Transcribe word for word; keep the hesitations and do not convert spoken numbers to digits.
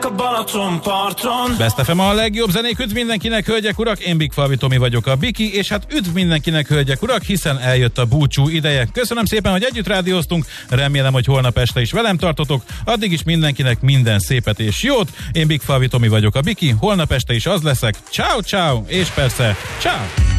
a Balatonparton. Best ef em a legjobb zenék, üdv mindenkinek, hölgyek, urak, én Big Falvi Tomi vagyok, a Biki, és hát üdv mindenkinek, hölgyek, urak, hiszen eljött a búcsú ideje. Köszönöm szépen, hogy együtt rádióztunk, remélem, hogy holnap este is velem tartotok, addig is mindenkinek minden szépet és jót. Én Big Falvi Tomi vagyok, a Biki, holnap este is az leszek. Ciao, ciao, és persze, ciao!